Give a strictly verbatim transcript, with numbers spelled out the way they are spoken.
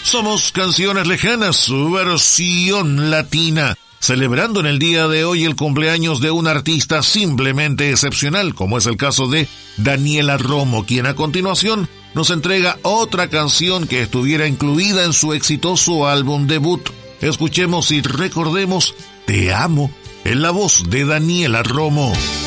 Somos Canciones Lejanas, su versión latina, celebrando en el día de hoy el cumpleaños de un artista simplemente excepcional, como es el caso de Daniela Romo, quien a continuación nos entrega otra canción que estuviera incluida en su exitoso álbum debut. Escuchemos y recordemos Te Amo, en la voz de Daniela Romo.